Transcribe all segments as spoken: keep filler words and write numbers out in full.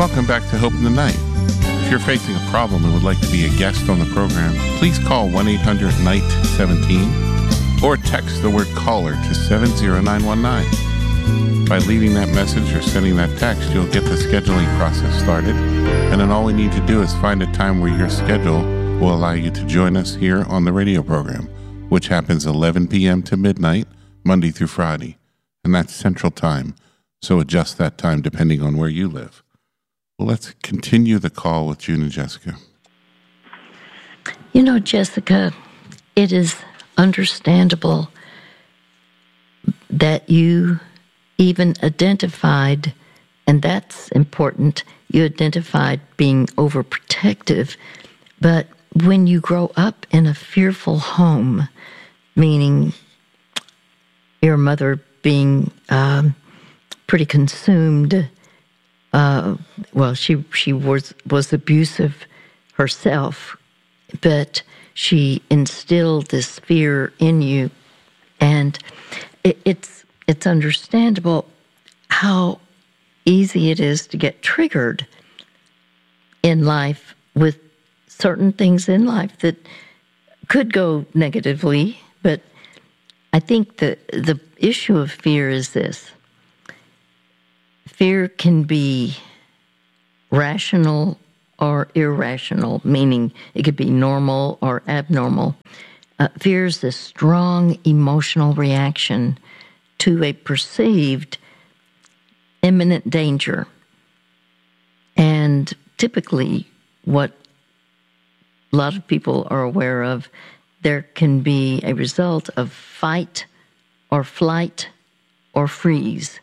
Welcome back to Hope in the Night. If you're facing a problem and would like to be a guest on the program, please call one eight hundred N I G H T seventeen or text the word caller to seven zero nine one nine. By leaving that message or sending that text, you'll get the scheduling process started, and then all we need to do is find a time where your schedule will allow you to join us here on the radio program, which happens eleven p.m. to midnight, Monday through Friday, and that's Central Time, so adjust that time depending on where you live. Well, let's continue the call with June and Jessica. You know, Jessica, it is understandable that you even identified, and that's important, you identified being overprotective, but when you grow up in a fearful home, meaning your mother being um, pretty consumed, uh, well, she she was was abusive herself, but she instilled this fear in you, and it, it's it's understandable how easy it is to get triggered in life with certain things in life that could go negatively, but I think the the issue of fear is this. Fear can be rational or irrational, meaning it could be normal or abnormal. Uh, fear is a strong emotional reaction to a perceived imminent danger. And typically, what a lot of people are aware of, there can be a result of fight or flight or freeze.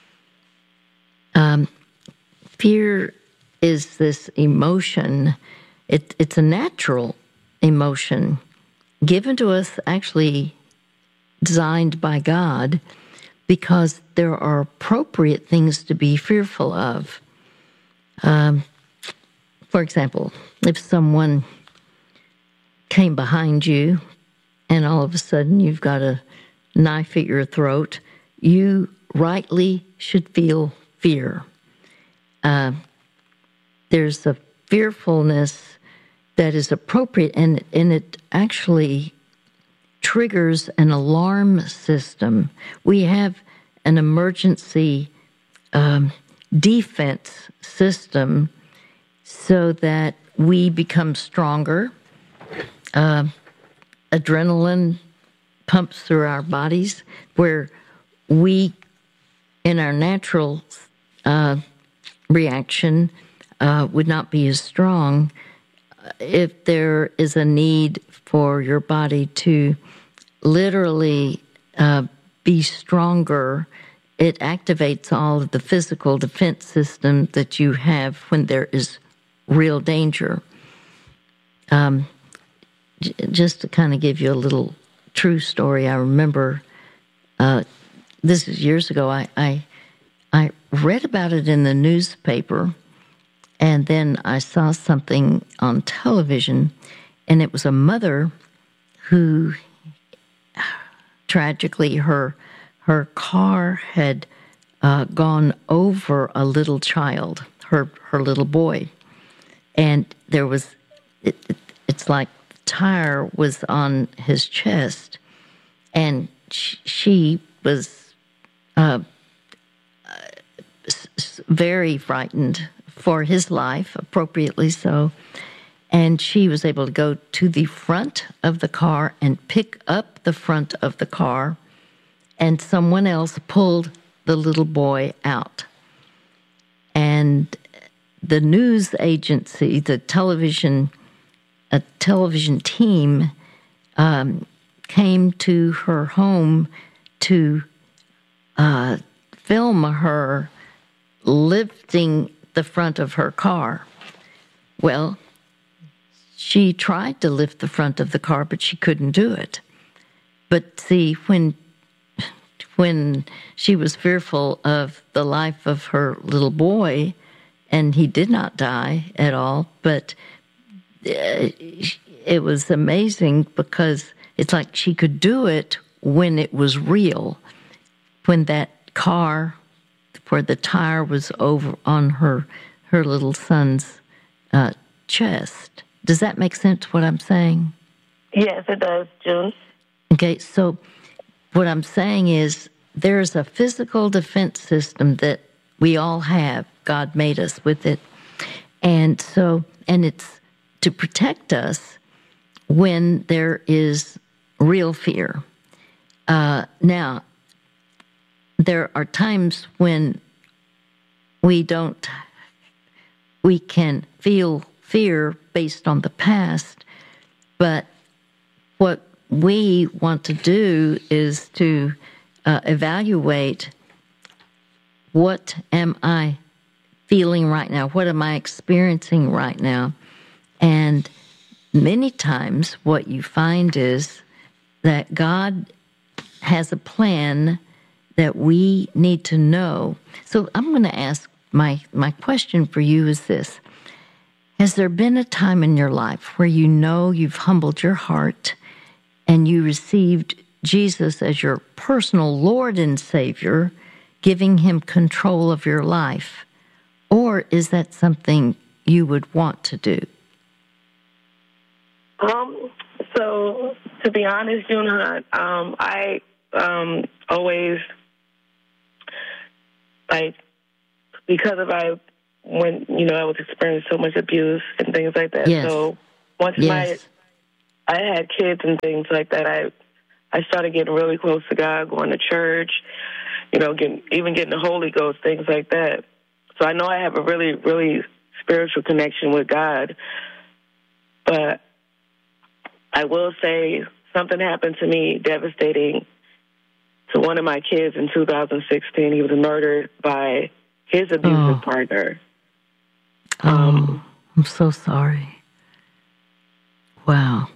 Um, fear is this emotion. It, it's a natural emotion given to us, actually designed by God, because there are appropriate things to be fearful of. Um, for example, if someone came behind you and all of a sudden you've got a knife at your throat, you rightly should feel fear. Uh, there's a fearfulness that is appropriate, and, and it actually triggers an alarm system. We have an emergency um, defense system so that we become stronger. Uh, adrenaline pumps through our bodies where we, in our natural uh, reaction, uh, would not be as strong. If there is a need for your body to literally uh, be stronger, it activates all of the physical defense system that you have when there is real danger. Um, j- just to kind of give you a little true story, I remember, uh, this is years ago, I, I I read about it in the newspaper, and then I saw something on television, and it was a mother who, tragically, her her car had uh, gone over a little child, her her little boy, and there was, it, it, it's like the tire was on his chest, and she, she was uh, very frightened for his life, appropriately so. And she was able to go to the front of the car and pick up the front of the car, and someone else pulled the little boy out. And the news agency, the television, a television team um, came to her home to uh, film her lifting the front of her car. Well, she tried to lift the front of the car, but she couldn't do it. But see, when when she was fearful of the life of her little boy, and he did not die at all, but it was amazing because it's like she could do it when it was real, when that car, where the tire was over on her her little son's uh, chest. Does that make sense, what I'm saying? Yes, it does, June. Okay, so what I'm saying is there's a physical defense system that we all have. God made us with it. And so, and it's to protect us when there is real fear. Uh, now, there are times when we don't, we can feel fear based on the past, but what we want to do is to uh, evaluate, what am I feeling right now? What am I experiencing right now? And many times what you find is that God has a plan that we need to know. So I'm going to ask, my, my question for you is this. Has there been a time in your life where you know you've humbled your heart and you received Jesus as your personal Lord and Savior, giving him control of your life? Or is that something you would want to do? Um, so, to be honest, Juna, um, I um, always, like, because of I, when, you know, I was experiencing so much abuse and things like that. Yes. So, once yes. my, I had kids and things like that, I I started getting really close to God, going to church, you know, getting, even getting the Holy Ghost, things like that. So I know I have a really, really spiritual connection with God. But I will say something happened to me devastating to one of my kids in two thousand sixteen. He was murdered by his abusive oh. partner. Oh, Um, I'm so sorry. Wow.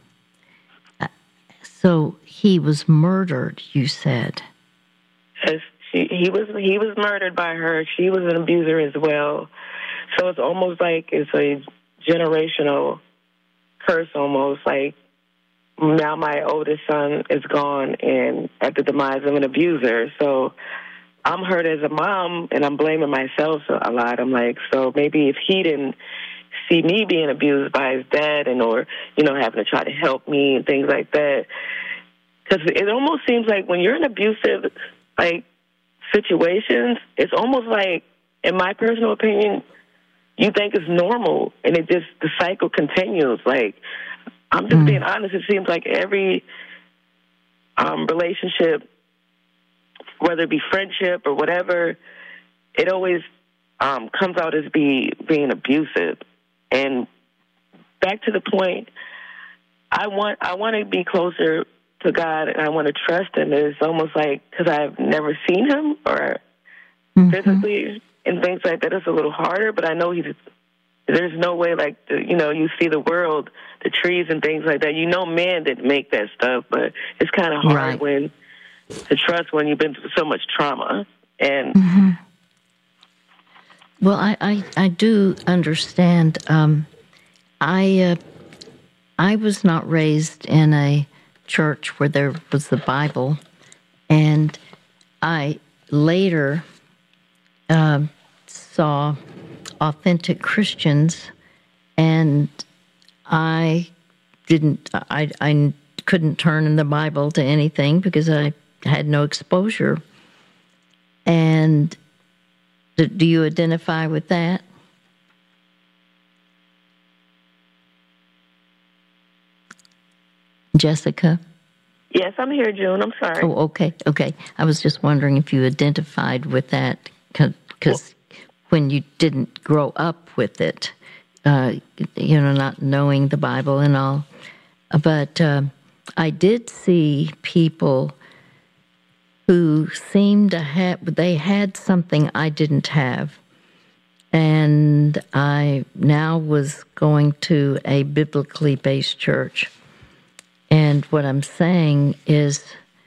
So he was murdered, you said. As she, he was he was murdered by her. She was an abuser as well. So it's almost like it's a generational curse almost. Like, now my oldest son is gone and at the demise of an abuser. So I'm hurt as a mom, and I'm blaming myself a lot. I'm like, so maybe if he didn't see me being abused by his dad and or, you know, having to try to help me and things like that. Because it almost seems like when you're in abusive, like, situations, it's almost like, in my personal opinion, you think it's normal, and it just, the cycle continues. Like, I'm just mm. being honest, it seems like every um, relationship, whether it be friendship or whatever, it always um, comes out as be being abusive. And back to the point, I want I want to be closer to God, and I want to trust him. It's almost like, because I've never seen him or mm-hmm. physically and things like that, it's a little harder, but I know he's, there's no way, like, you know, you see the world, the trees and things like that. You know man didn't make that stuff, but it's kind of hard right. when to trust when you've been through so much trauma. And mm-hmm. Well, I, I, I do understand. Um, I uh, I was not raised in a church where there was the Bible, and I later uh, saw authentic Christians, and I didn't. I I couldn't turn in the Bible to anything because I had no exposure. And do, do you identify with that? Jessica? Yes, I'm here, June. I'm sorry. Oh, okay, okay. I was just wondering if you identified with that, because when you didn't grow up with it, uh, you know, not knowing the Bible and all. But uh, I did see people who seemed to have, they had something I didn't have. And I now was going to a biblically based church. And what I'm saying is,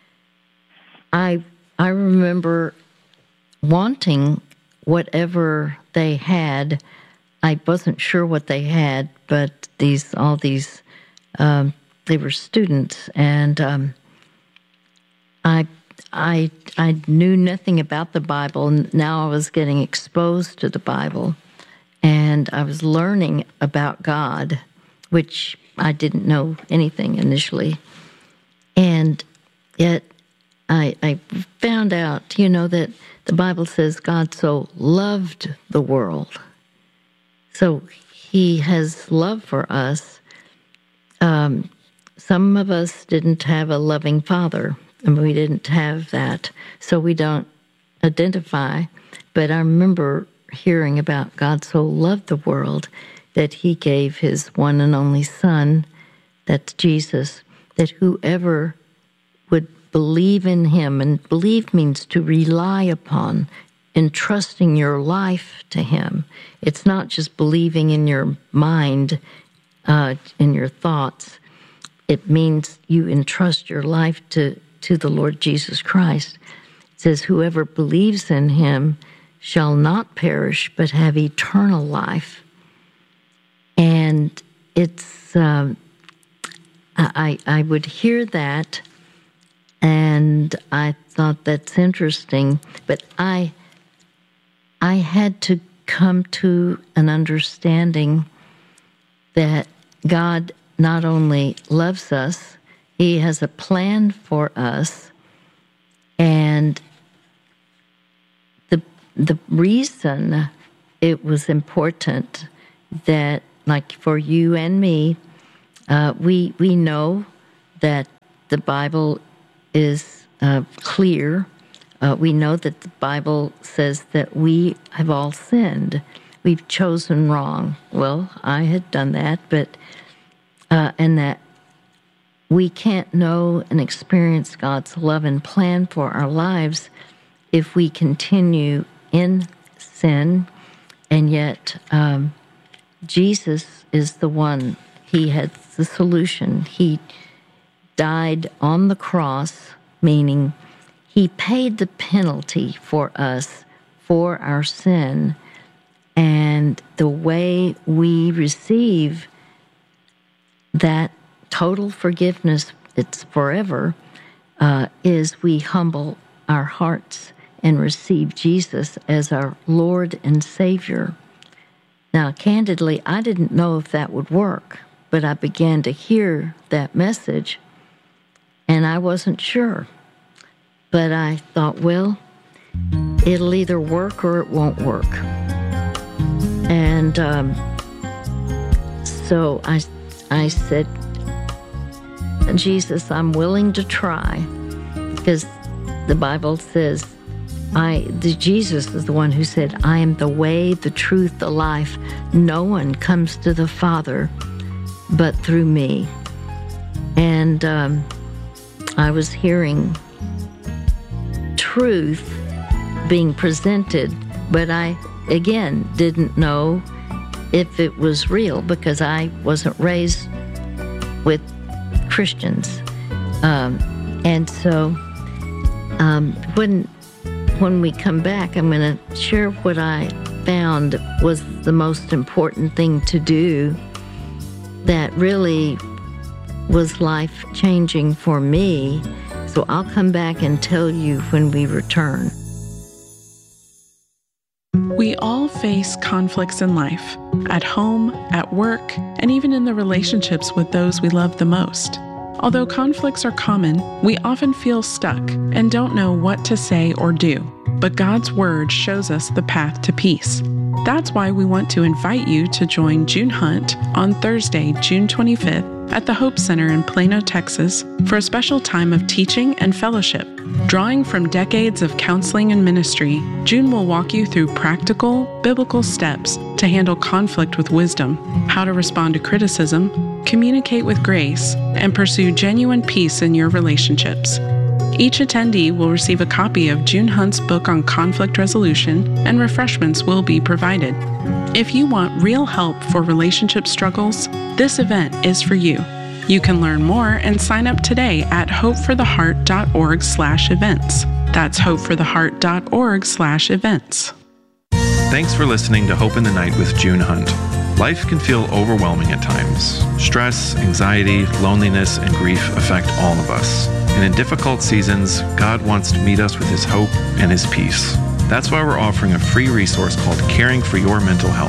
I I remember wanting whatever they had. I wasn't sure what they had, but these all these um, they were students, and um, I I I knew nothing about the Bible. Now I was getting exposed to the Bible, and I was learning about God, which I didn't know anything initially. And yet I, I found out, you know, that the Bible says God so loved the world. So he has love for us. Um, some of us didn't have a loving father, and we didn't have that, so we don't identify. But I remember hearing about God so loved the world that he gave his one and only Son, that's Jesus, that whoever would believe in him, and believe means to rely upon, entrusting your life to him. It's not just believing in your mind, uh, in your thoughts. It means you entrust your life to, to the Lord Jesus Christ. It says, whoever believes in him shall not perish, but have eternal life. And it's, um, I, I would hear that, and I thought that's interesting, but I, I had to come to an understanding that God not only loves us, he has a plan for us, and the the reason it was important that, like for you and me, uh, we we know that the Bible is uh, clear. Uh, we know that the Bible says that we have all sinned. We've chosen wrong. Well, I had done that, but uh, and that we can't know and experience God's love and plan for our lives if we continue in sin. And yet, um, Jesus is the one. He had the solution. He died on the cross, meaning he paid the penalty for us, for our sin. And the way we receive that total forgiveness, it's forever, uh, is we humble our hearts and receive Jesus as our Lord and Savior. Now, candidly, I didn't know if that would work, but I began to hear that message, and I wasn't sure. But I thought, well, it'll either work or it won't work. And um, so I, I said, Jesus, I'm willing to try, because the Bible says, I, the, Jesus is the one who said, I am the way, the truth, the life. No one comes to the Father but through me. And um, I was hearing truth being presented, but I, again, didn't know if it was real because I wasn't raised with Christians. Um, and so um, when when we come back, I'm going to share what I found was the most important thing to do that really was life-changing for me. So I'll come back and tell you when we return. We all face conflicts in life, at home, at work, and even in the relationships with those we love the most. Although conflicts are common, we often feel stuck and don't know what to say or do. But God's Word shows us the path to peace. That's why we want to invite you to join June Hunt on Thursday, June twenty-fifth, at the Hope Center in Plano, Texas, for a special time of teaching and fellowship. Drawing from decades of counseling and ministry, June will walk you through practical, biblical steps to handle conflict with wisdom, how to respond to criticism, communicate with grace, and pursue genuine peace in your relationships. Each attendee will receive a copy of June Hunt's book on conflict resolution, and refreshments will be provided. If you want real help for relationship struggles, this event is for you. You can learn more and sign up today at hopefortheheart.org slash events. That's hopefortheheart.org slash events. Thanks for listening to Hope in the Night with June Hunt. Life can feel overwhelming at times. Stress, anxiety, loneliness, and grief affect all of us. And in difficult seasons, God wants to meet us with His hope and His peace. That's why we're offering a free resource called Caring for Your Mental Health.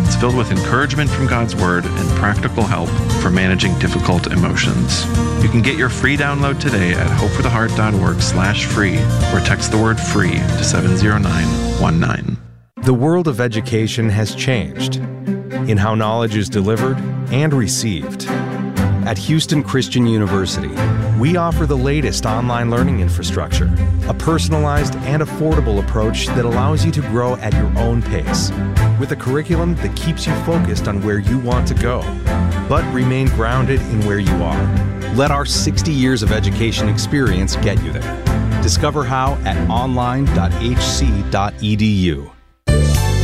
It's filled with encouragement from God's Word and practical help for managing difficult emotions. You can get your free download today at hopefortheheart.org slash free or text the word free to seven zero nine one nine. The world of education has changed in how knowledge is delivered and received. At Houston Christian University, we offer the latest online learning infrastructure, a personalized and affordable approach that allows you to grow at your own pace, with a curriculum that keeps you focused on where you want to go, but remain grounded in where you are. Let our sixty years of education experience get you there. Discover how at online dot h c dot e d u.